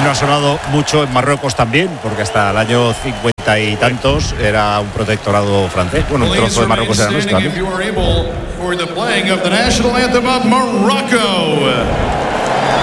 himno ha sonado mucho en Marruecos también, porque hasta el año 50 y tantos era un protectorado francés. Bueno, un trozo de Marruecos era nuestro.